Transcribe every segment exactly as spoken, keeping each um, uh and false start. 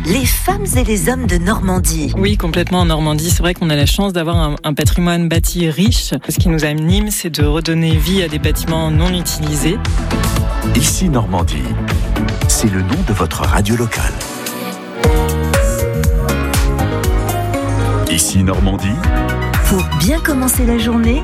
les femmes et les hommes de Normandie. Oui, complètement en Normandie. C'est vrai qu'on a la chance d'avoir un, un patrimoine bâti riche. Ce qui nous anime, c'est de redonner vie à des bâtiments non utilisés. Ici Normandie, c'est le nom de votre radio locale. Ici Normandie, Pour bien commencer la journée,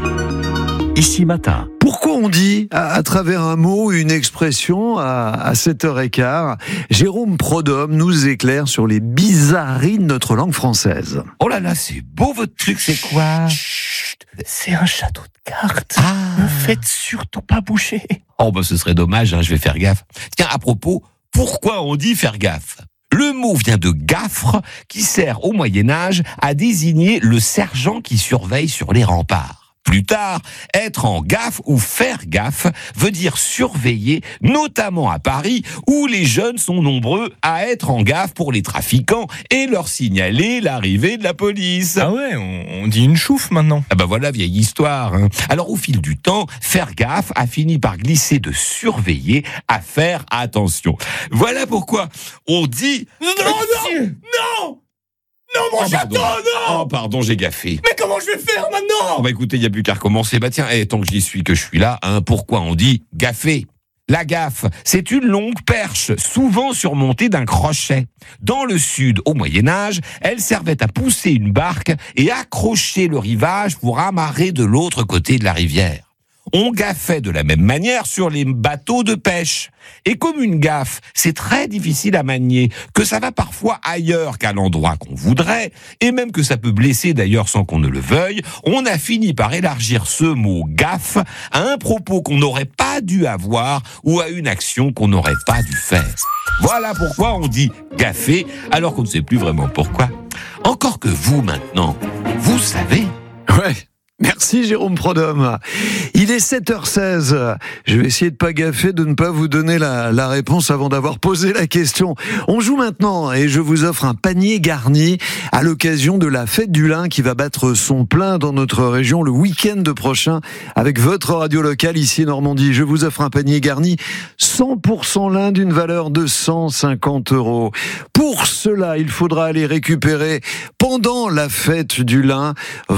ici matin. Pourquoi on dit, à, à travers un mot, une expression, à, à sept heures quinze, Jérôme Prodhomme nous éclaire sur les bizarreries de notre langue française. Oh là là, c'est beau votre truc, c'est quoi? Chut, c'est un château de cartes. Ah. Ne faites surtout pas bouger. Oh bah ce serait dommage, hein, je vais faire gaffe. Tiens, à propos, pourquoi on dit faire gaffe? Le mot vient de gaffre, qui sert au Moyen-Âge à désigner le sergent qui surveille sur les remparts. Plus tard, être en gaffe ou faire gaffe veut dire surveiller, notamment à Paris, où les jeunes sont nombreux à être en gaffe pour les trafiquants et leur signaler l'arrivée de la police. Ah ouais, on, on dit une chouffe maintenant. Ah bah voilà, vieille histoire. Hein. Alors au fil du temps, faire gaffe a fini par glisser de surveiller à faire attention. Voilà pourquoi on dit... Non, non, non Non, mon Oh, château, pardon. non Oh pardon, j'ai gaffé. Mais comment je vais faire maintenant? Oh bah écoutez, il n'y a plus qu'à recommencer. Bah tiens, eh, tant que j'y suis, que je suis là, hein, pourquoi on dit gaffer? La gaffe, c'est une longue perche, souvent surmontée d'un crochet. Dans le sud, au Moyen-Âge, elle servait à pousser une barque et accrocher le rivage pour amarrer de l'autre côté de la rivière. On gaffait de la même manière sur les bateaux de pêche. Et comme une gaffe, c'est très difficile à manier, que ça va parfois ailleurs qu'à l'endroit qu'on voudrait, et même que ça peut blesser d'ailleurs sans qu'on ne le veuille, on a fini par élargir ce mot gaffe à un propos qu'on n'aurait pas dû avoir ou à une action qu'on n'aurait pas dû faire. Voilà pourquoi on dit gaffer, alors qu'on ne sait plus vraiment pourquoi. Encore que vous maintenant, vous savez. Ouais. Merci Jérôme Prodhomme. Il est sept heures seize. Je vais essayer de pas gaffer, de ne pas vous donner la, la réponse avant d'avoir posé la question. On joue maintenant et je vous offre un panier garni à l'occasion de la fête du lin qui va battre son plein dans notre région le week-end prochain avec votre radio locale ici Normandie. Je vous offre un panier garni cent pour cent lin d'une valeur de cent cinquante euros. Pour cela, il faudra aller récupérer pendant la fête du lin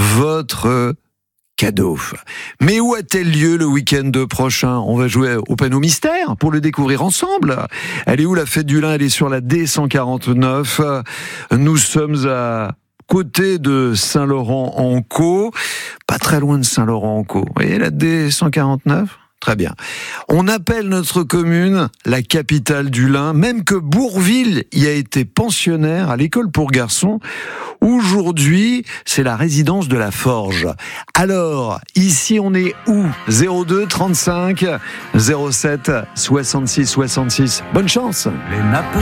votre cadeau. Mais où a-t-elle lieu le week-end prochain? On va jouer au panneau mystère pour le découvrir ensemble. Elle est où la fête du lin? Elle est sur la D cent quarante-neuf. Nous sommes à côté de Saint-Laurent-en-Caux, pas très loin de Saint-Laurent-en-Caux. Vous voyez la D cent quarante-neuf? Très bien. On appelle notre commune la capitale du lin, même que Bourville y a été pensionnaire à l'école pour garçons. Aujourd'hui, c'est la résidence de la Forge. Alors, ici on est où? zéro deux trente-cinq zéro sept soixante-six soixante-six. Bonne chance. Les nappes